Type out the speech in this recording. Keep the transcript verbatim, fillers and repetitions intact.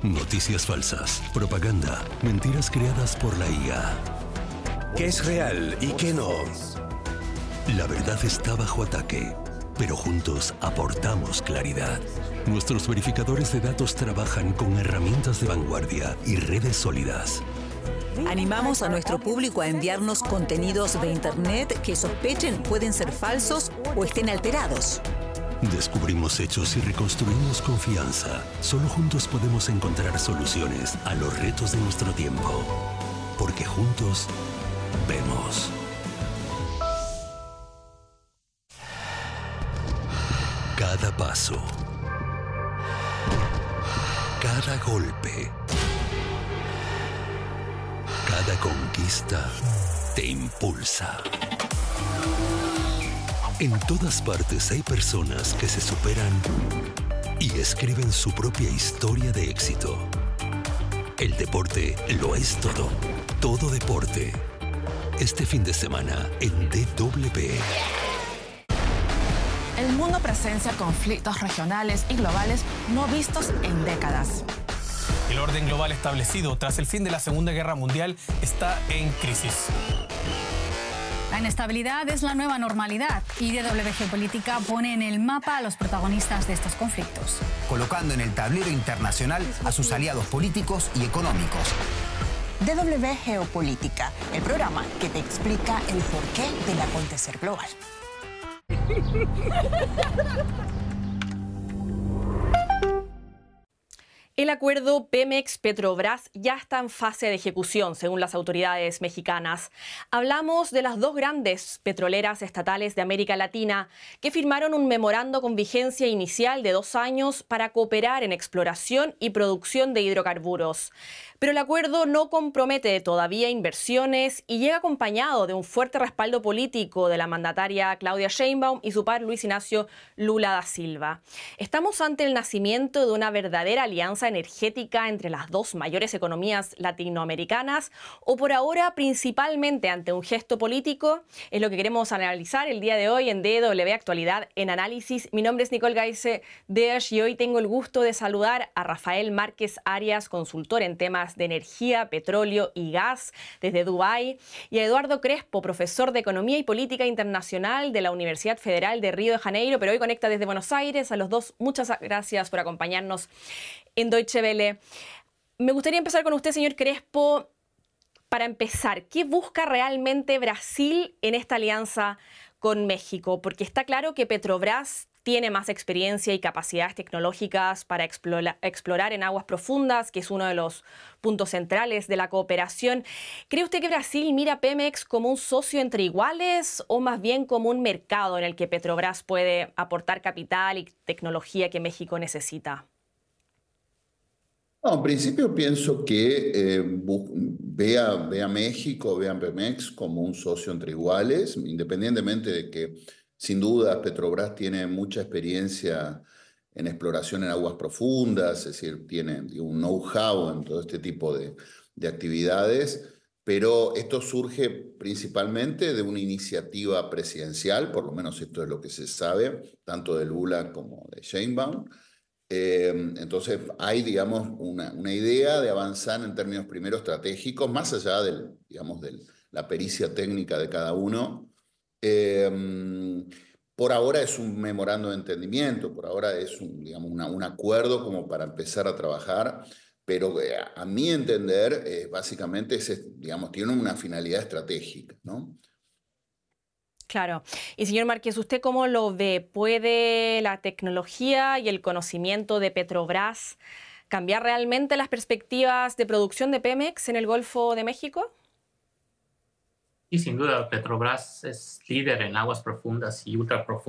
Noticias falsas, propaganda, mentiras creadas por la I A. ¿Qué es real y qué no? La verdad está bajo ataque, pero juntos aportamos claridad. Nuestros verificadores de datos trabajan con herramientas de vanguardia y redes sólidas. Animamos a nuestro público a enviarnos contenidos de Internet que sospechen pueden ser falsos o estén alterados. Descubrimos hechos y reconstruimos confianza. Solo juntos podemos encontrar soluciones a los retos de nuestro tiempo. Porque juntos vemos. Cada paso. Cada golpe. Cada conquista te impulsa. En todas partes hay personas que se superan y escriben su propia historia de éxito. El deporte lo es todo. Todo deporte. Este fin de semana en D W. El mundo presencia conflictos regionales y globales no vistos en décadas. El orden global establecido tras el fin de la Segunda Guerra Mundial está en crisis. La inestabilidad es la nueva normalidad y D W Geopolítica pone en el mapa a los protagonistas de estos conflictos, colocando en el tablero internacional a sus aliados políticos y económicos. D W Geopolítica, el programa que te explica el porqué del acontecer global. El acuerdo Pemex-Petrobras ya está en fase de ejecución, según las autoridades mexicanas. Hablamos de las dos grandes petroleras estatales de América Latina que firmaron un memorando con vigencia inicial de dos años para cooperar en exploración y producción de hidrocarburos. Pero el acuerdo no compromete todavía inversiones y llega acompañado de un fuerte respaldo político de la mandataria Claudia Sheinbaum y su par Luis Ignacio Lula da Silva. Estamos ante el nacimiento de una verdadera alianza energética entre las dos mayores economías latinoamericanas o por ahora principalmente ante un gesto político. Es lo que queremos analizar el día de hoy en D W Actualidad en Análisis. Mi nombre es Nicole Gaise Desch y hoy tengo el gusto de saludar a Rafael Márquez Arias, consultor en temas de energía, petróleo y gas desde Dubái, y a Eduardo Crespo, profesor de Economía y Política Internacional de la Universidad Federal de Río de Janeiro, pero hoy conecta desde Buenos Aires. A los dos, muchas gracias por acompañarnos en Deutsche Welle. Me gustaría empezar con usted, señor Crespo. Para empezar, ¿qué busca realmente Brasil en esta alianza con México? Porque está claro que Petrobras tiene más experiencia y capacidades tecnológicas para explorar, explorar en aguas profundas, que es uno de los puntos centrales de la cooperación. ¿Cree usted que Brasil mira a Pemex como un socio entre iguales o más bien como un mercado en el que Petrobras puede aportar capital y tecnología que México necesita? No, en principio pienso que eh, ve, a, ve a México, ve a Pemex como un socio entre iguales, independientemente de que sin duda Petrobras tiene mucha experiencia en exploración en aguas profundas, es decir, tiene digo, un know-how en todo este tipo de, de actividades, pero esto surge principalmente de una iniciativa presidencial, por lo menos esto es lo que se sabe, tanto de Lula como de Sheinbaum. Eh, entonces hay, digamos, una, una idea de avanzar en términos primero estratégicos, más allá de digamos, del, la pericia técnica de cada uno. Eh, por ahora es un memorando de entendimiento, por ahora es un, digamos, una, un acuerdo como para empezar a trabajar, pero eh, a mi entender, eh, básicamente es, digamos, tiene una finalidad estratégica, ¿no? Claro. Y señor Márquez, ¿usted cómo lo ve? ¿Puede la tecnología y el conocimiento de Petrobras cambiar realmente las perspectivas de producción de Pemex en el Golfo de México? Y sin duda, Petrobras es líder en aguas profundas y ultraprofundas.